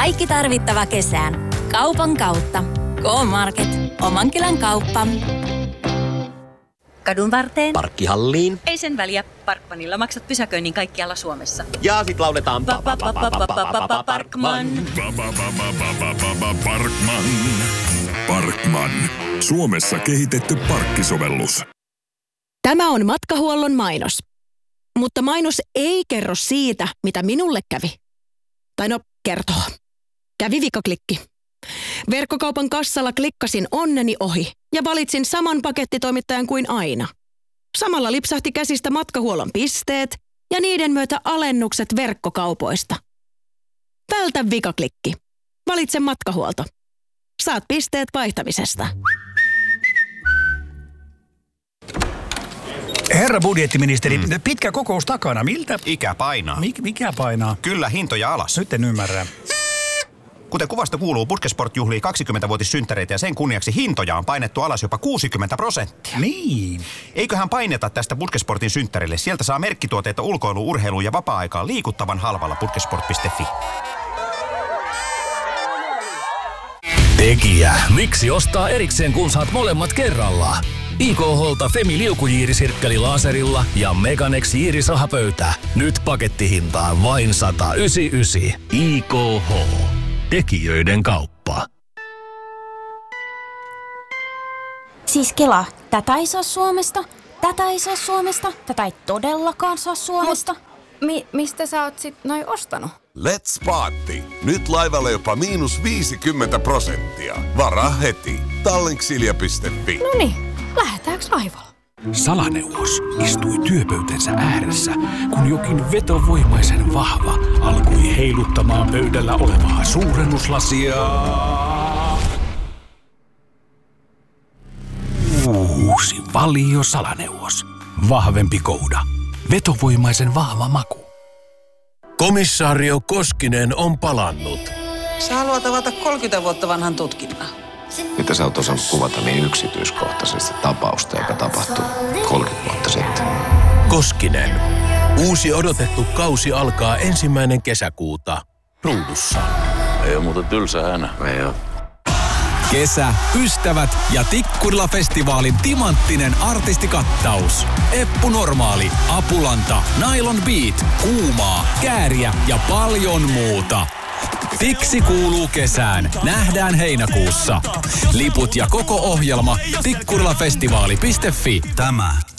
Kaikki tarvittava kesään. Kaupan kautta. K-Market. Oman kylän kauppa. Kadun varteen. Parkkihalliin. Ei sen väliä. Parkmanilla maksat pysäköinnin kaikkialla Suomessa. Ja sit lauletaan Parkman. Parkman. Parkman. Suomessa kehitetty parkkisovellus. Tämä on matkahuollon mainos. Mutta mainos ei kerro siitä, mitä minulle kävi. Tai no, kertoo. Kävi vikaklikki. Verkkokaupan kassalla klikkasin onneni ohi ja valitsin saman pakettitoimittajan kuin aina. Samalla lipsahti käsistä matkahuollon pisteet ja niiden myötä alennukset verkkokaupoista. Vältä vikaklikki. Valitse matkahuolto. Saat pisteet vaihtamisesta. Herra budjettiministeri, pitkä kokous takana. Miltä? Ikä painaa. Mikä painaa? Kyllä, hintoja alas. Nyt en ymmärrä. Kuten kuvasta kuuluu, Puskesport juhlii 20-vuotissynttäreitä ja sen kunniaksi hintoja on painettu alas jopa 60%. Niin. Eiköhän paineta tästä Puskesportin synttärille. Sieltä saa merkkituotteita ulkoiluun, urheiluun ja vapaa-aikaan liikuttavan halvalla puskesport.fi. Tekijä. Miksi ostaa erikseen, kun saat molemmat kerralla? IKH:lta Femi liukujiirisirkkeli laserilla ja Meganex jiirisrahapöytä. Nyt pakettihintaan vain 199. IKH. Tekijöiden kauppa. Siis Kela, tätä ei saa Suomesta, tätä ei saa Suomesta, tätä ei todellakaan saa Suomesta. Mistä sä oot sit noin ostanut? Let's Party. Nyt laivalla jopa -50%. Varaa heti. Tallinksilja.fi. Noniin, lähdetäänkö laivalla? Salaneuvos istui työpöytänsä ääressä, kun jokin vetovoimaisen vahva alkoi heiluttamaan pöydällä olevaa suurennuslasia. Uusi Valio Salaneuvos. Vahvempi kouda. Vetovoimaisen vahva maku. Komissaario Koskinen on palannut. Sä haluat avata 30 vuotta vanhan tutkinnan. Mitä sä oot osannut kuvata niin yksityiskohtaisesti tapausta, joka tapahtui 30 vuotta sitten? Koskinen. Uusi odotettu kausi alkaa 1. kesäkuuta ruudussa. Ei oo muuten tylsä hänä. Ei oo. Kesä, ystävät ja Tikkurila-festivaalin timanttinen artistikattaus. Eppu Normaali, Apulanta, Nylon Beat, Kuumaa, Kääriä ja paljon muuta. Tiksi kuuluu kesään. Nähdään heinäkuussa. Liput ja koko ohjelma tikkurilafestivaali.fi. Tämä